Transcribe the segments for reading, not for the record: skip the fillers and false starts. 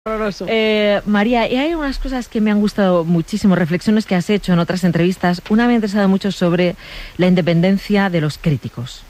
Horroroso. María, y hay unas cosas que me han gustado muchísimo, reflexiones que has hecho en otras entrevistas. Una me ha interesado mucho sobre la independencia de los críticos.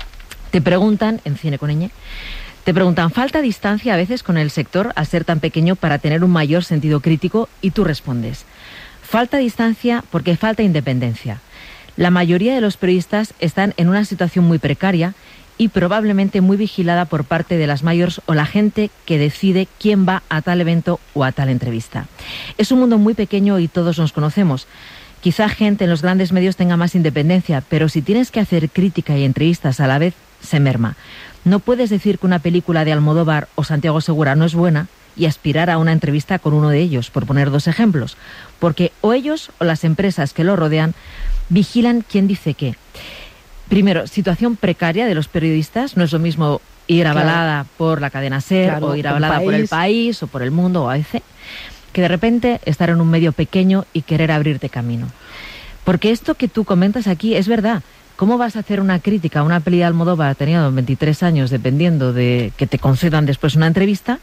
Te preguntan, en Cine con Ñ, te preguntan, ¿falta distancia a veces con el sector al ser tan pequeño para tener un mayor sentido crítico? Y tú respondes, falta distancia porque falta independencia. La mayoría de los periodistas están en una situación muy precaria y probablemente muy vigilada por parte de las mayors o la gente que decide quién va a tal evento o a tal entrevista. Es un mundo muy pequeño y todos nos conocemos. Quizá gente en los grandes medios tenga más independencia, pero si tienes que hacer crítica y entrevistas a la vez, se merma. No puedes decir que una película de Almodóvar o Santiago Segura no es buena y aspirar a una entrevista con uno de ellos, por poner dos ejemplos, porque o ellos o las empresas que lo rodean vigilan quién dice qué. Primero, situación precaria de los periodistas. No es lo mismo ir avalada por la cadena SER o ir avalada por El País o por El Mundo o ABC, que de repente estar en un medio pequeño y querer abrirte camino. Porque esto que tú comentas aquí es verdad. ¿Cómo vas a hacer una crítica a una peli de Almodóvar teniendo 23 años, dependiendo de que te concedan después una entrevista?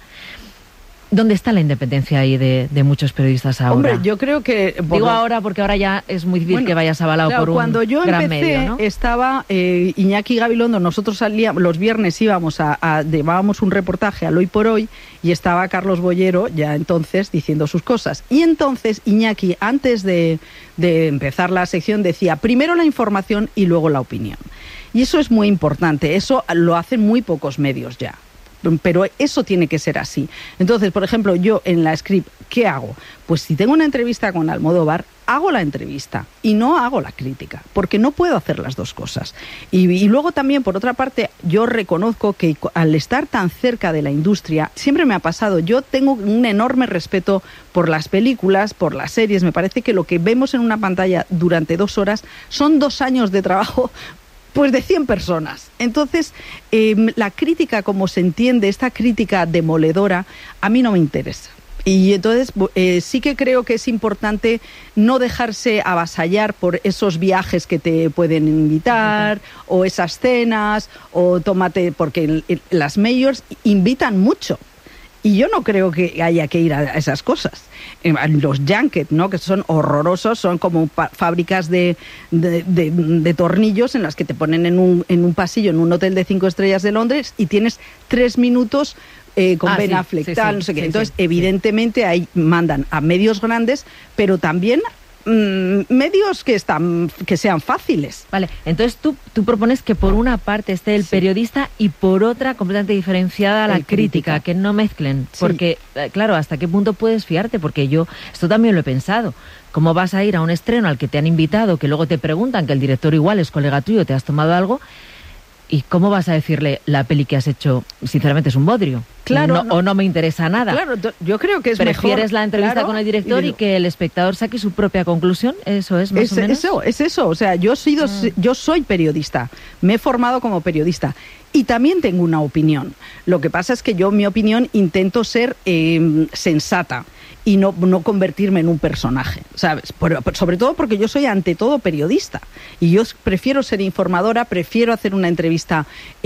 ¿Dónde está la independencia ahí de muchos periodistas ahora? Hombre, yo creo que... Digo ahora porque ahora ya es muy difícil que vayas avalado por un gran medio, ¿no? Cuando yo empecé, estaba Iñaki Gabilondo, nosotros salíamos, los viernes íbamos llevábamos un reportaje al Hoy por Hoy y estaba Carlos Bollero ya entonces diciendo sus cosas. Y entonces Iñaki, antes de empezar la sección, decía primero la información y luego la opinión. Y eso es muy importante, eso lo hacen muy pocos medios ya. Pero eso tiene que ser así. Entonces, por ejemplo, yo en la script, ¿qué hago? Pues si tengo una entrevista con Almodóvar, hago la entrevista y no hago la crítica, porque no puedo hacer las dos cosas. Y luego también, por otra parte, yo reconozco que al estar tan cerca de la industria, siempre me ha pasado, yo tengo un enorme respeto por las películas, por las series. Me parece que lo que vemos en una pantalla durante 2 horas son 2 años de trabajo, pues de 100 personas. Entonces, la crítica, como se entiende, esta crítica demoledora, a mí no me interesa. Y entonces sí que creo que es importante no dejarse avasallar por esos viajes que te pueden invitar, o esas cenas, o tómate, porque las majors invitan mucho. Y yo no creo que haya que ir a esas cosas. Los junkets, ¿no?, que son horrorosos, son como fábricas de tornillos en las que te ponen en un pasillo en un hotel de 5 estrellas de Londres y tienes 3 minutos con Ben Affleck, no sé qué. Entonces, evidentemente, ahí mandan a medios grandes, pero también medios que sean fáciles. Vale, entonces tú propones que por una parte esté el periodista y por otra completamente diferenciada la crítica, que no mezclen, porque claro, ¿hasta qué punto puedes fiarte? Porque yo esto también lo he pensado. ¿Cómo vas a ir a un estreno al que te han invitado, que luego te preguntan que el director igual es colega tuyo, te has tomado algo? ¿Y cómo vas a decirle la peli que has hecho, sinceramente, es un bodrio? Claro, o no me interesa nada. Claro, yo creo que es mejor. ¿Prefieres la entrevista con el director y que el espectador saque su propia conclusión? ¿Eso es más o menos? Es eso. O sea, yo soy periodista. Me he formado como periodista. Y también tengo una opinión. Lo que pasa es que mi opinión, intento ser sensata y no convertirme en un personaje, ¿sabes? Sobre todo porque yo soy ante todo periodista y yo prefiero ser informadora, prefiero hacer una entrevista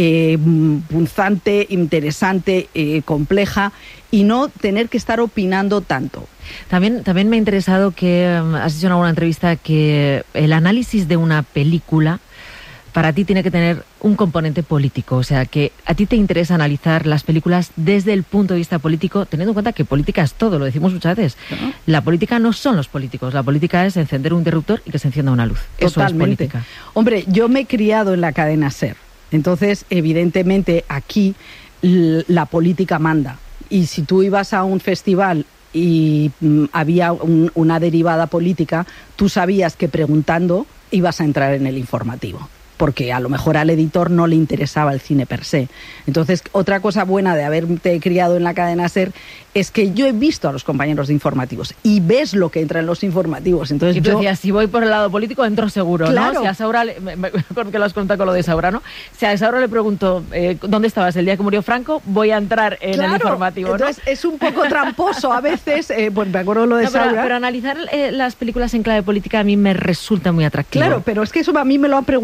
punzante, interesante, compleja y no tener que estar opinando tanto. También me ha interesado que has dicho en alguna entrevista que el análisis de una película para ti tiene que tener un componente político, o sea, que a ti te interesa analizar las películas desde el punto de vista político, teniendo en cuenta que política es todo, lo decimos muchas veces. ¿No? La política no son los políticos, la política es encender un interruptor y que se encienda una luz. Totalmente. Eso es política. Hombre, yo me he criado en la cadena SER, entonces, evidentemente, aquí la política manda. Y si tú ibas a un festival y había una derivada política, tú sabías que preguntando ibas a entrar en el informativo, porque a lo mejor al editor no le interesaba el cine per se. Entonces, otra cosa buena de haberte criado en la cadena SER es que yo he visto a los compañeros de informativos y ves lo que entra en los informativos. Entonces, y tú decías, si voy por el lado político, entro seguro, claro. ¿no? Si a Saura, porque lo has contado con lo de Saura, ¿no? Si a Saura le pregunto, ¿dónde estabas el día que murió Franco? Voy a entrar en el informativo, ¿no? Entonces, es un poco tramposo a veces, pues me acuerdo lo de Saura. Pero analizar las películas en clave política a mí me resulta muy atractivo. Claro, pero es que eso a mí me lo han preguntado a veces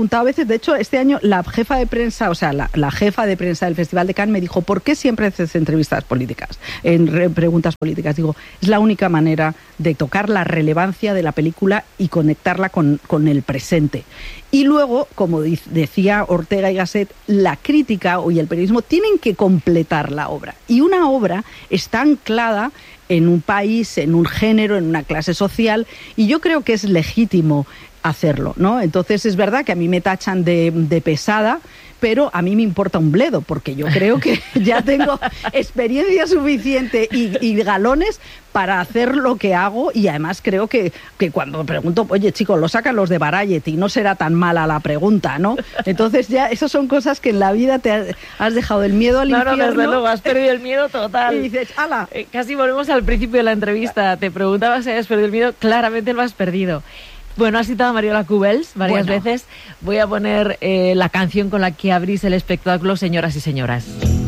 De hecho, este año la jefa de prensa, o sea, la jefa de prensa del Festival de Cannes me dijo, ¿por qué siempre haces entrevistas políticas, preguntas políticas? Digo, es la única manera de tocar la relevancia de la película y conectarla con el presente. Y luego, como decía Ortega y Gasset, la crítica y el periodismo tienen que completar la obra. Y una obra está anclada en un país, en un género, en una clase social, y yo creo que es legítimo hacerlo, ¿no? Entonces es verdad que a mí me tachan de pesada, pero a mí me importa un bledo, porque yo creo que ya tengo experiencia suficiente y galones para hacer lo que hago, y además creo que cuando pregunto, oye chicos, lo sacan los de Variety, no será tan mala la pregunta, ¿no? Entonces ya esas son cosas que en la vida te has dejado el miedo al infierno. No, desde luego, has perdido el miedo total. Y dices, ¡hala! Casi volvemos al principio de la entrevista, te preguntaba si habías perdido el miedo, claramente lo has perdido. Bueno, has citado a Mariola Cubels varias veces. Voy a poner la canción con la que abrís el espectáculo, Señoras y Señoras.